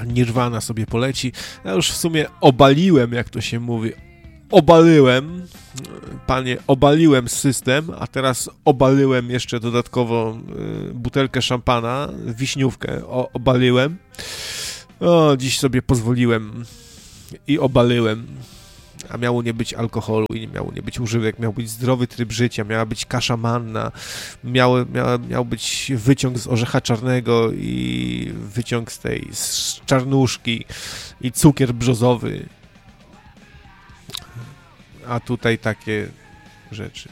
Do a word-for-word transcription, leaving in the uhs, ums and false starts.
Nirvana sobie poleci. Ja już w sumie obaliłem, jak to się mówi, obaliłem, panie, obaliłem system, a teraz obaliłem jeszcze dodatkowo butelkę szampana, wiśniówkę o, obaliłem. O, dziś sobie pozwoliłem i obaliłem. A miało nie być alkoholu i nie miało nie być używek, miał być zdrowy tryb życia, miała być kasza manna, miały, miał, miał być wyciąg z orzecha czarnego i wyciąg z tej z czarnuszki i cukier brzozowy. A tutaj takie rzeczy.